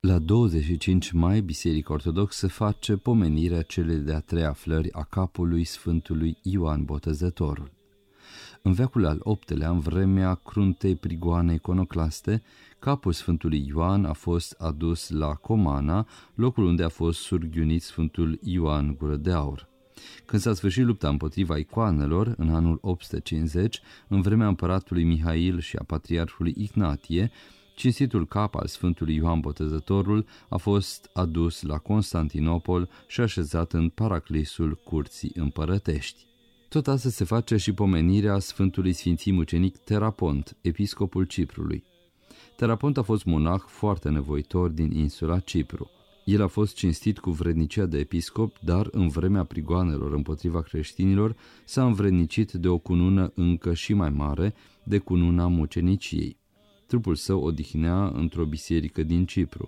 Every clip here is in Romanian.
La 25 mai, Biserica Ortodoxă face pomenirea celei de-a treia flări a capului Sfântului Ioan Botezătorul. În veacul al VIII-lea, în vremea cruntei prigoane iconoclaste, capul Sfântului Ioan a fost adus la Comana, locul unde a fost surghiunit Sfântul Ioan Gură de Aur. Când s-a sfârșit lupta împotriva icoanelor, în anul 850, în vremea împăratului Mihail și a patriarhului Ignatie, cinstitul cap al Sfântului Ioan Botezătorul a fost adus la Constantinopol și așezat în paraclisul curții împărătești. Tot astăzi se face și pomenirea Sfântului Sfinții Mucenic Terapont, episcopul Ciprului. Terapont a fost monah foarte nevoitor din insula Cipru. El a fost cinstit cu vrednicia de episcop, dar în vremea prigoanelor împotriva creștinilor s-a învrednicit de o cunună încă și mai mare, de cununa muceniciei. Trupul său odihnea într-o biserică din Cipru.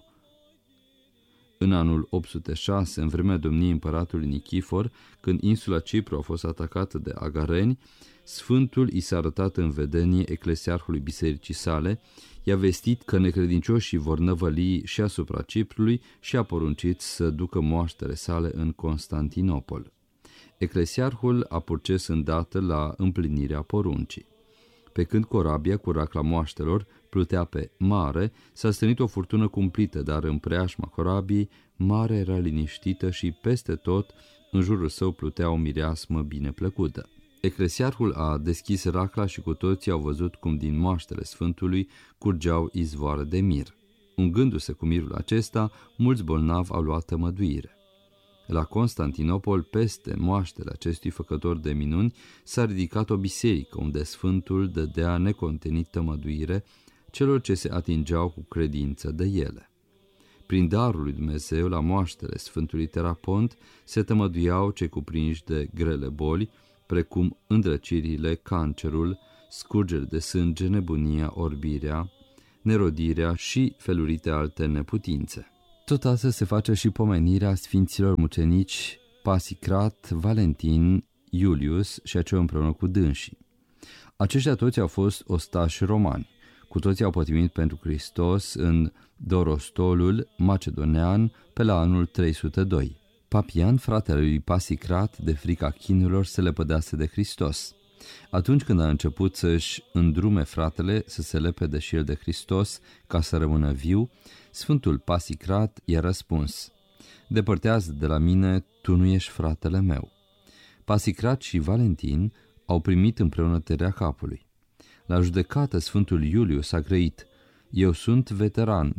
În anul 806, în vremea domniei împăratului Nichifor, când insula Cipru a fost atacată de agareni, Sfântul i s-a arătat în vedenie eclesiarhului bisericii sale, i-a vestit că necredincioșii vor năvăli și asupra Ciprului și a poruncit să ducă moaștele sale în Constantinopol. Eclesiarhul a purces îndată la împlinirea poruncii. Pe când corabia cu racla moaștelor plutea pe mare, s-a strânit o furtună cumplită, dar în preajma corabiei, marea era liniștită și peste tot, în jurul său plutea o mireasmă bine plăcută. Eclesiarhul a deschis racla și cu toții au văzut cum din moaștele Sfântului curgeau izvoare de mir. Ungându-se cu mirul acesta, mulți bolnavi au luat tămăduire. La Constantinopol, peste moaștele acestui făcător de minuni, s-a ridicat o biserică unde Sfântul dădea necontenit tămăduire celor ce se atingeau cu credință de ele. Prin darul lui Dumnezeu, la moaștele Sfântului Terapont se tămăduiau cei cuprinși de grele boli, precum îndrăcirile, cancerul, scurgeri de sânge, nebunia, orbirea, nerodirea și felurite alte neputințe. Tot astăzi se face și pomenirea sfinților mucenici Pasicrat, Valentin, Iulius și aceia împreună cu dânsii. Aceștia toți au fost ostași romani. Cu toții au pătimit pentru Hristos în Dorostolul macedonean pe la anul 302. Papian, fratele lui Pasicrat, de frica chinurilor, se lepădase de Hristos. Atunci când a început să-și îndrume fratele să se lepede și el de Hristos ca să rămână viu, Sfântul Pasicrat i-a răspuns: "Depărtează de la mine, tu nu ești fratele meu." Pasicrat și Valentin au primit împreună tăierea capului. La judecată, Sfântul Iulius a grăit: "Eu sunt veteran,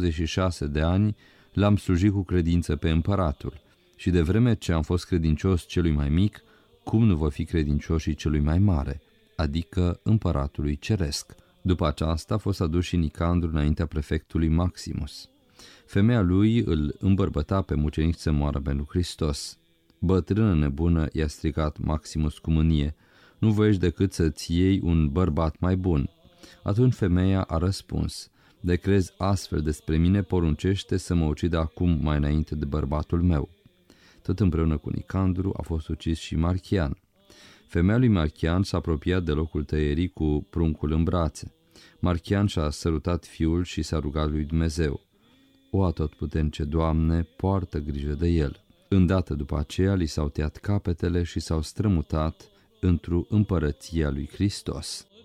26 de ani l-am slujit cu credință pe împăratul și de vreme ce am fost credincios celui mai mic, cum nu voi fi credincios și celui mai mare, adică împăratului ceresc?" După aceasta a fost adus și Nicandru înaintea prefectului Maximus. Femeia lui îl îmbărbăta pe mucenic să moară pentru Hristos. Bătrână nebună, i-a strigat Maximus cu mânie: "Nu voiești decât să-ți iei un bărbat mai bun." Atunci femeia a răspuns: "De crezi astfel despre mine, poruncește să mă ucidă acum mai înainte de bărbatul meu." Tot împreună cu Nicandru a fost ucis și Marchian. Femeia lui Marchian s-a apropiat de locul tăierii cu pruncul în brațe. Marchian și-a sărutat fiul și s-a rugat lui Dumnezeu: "O atotputernice Doamne, poartă grijă de el." Îndată după aceea li s-au tăiat capetele și s-au strămutat într-o împărăția lui Hristos.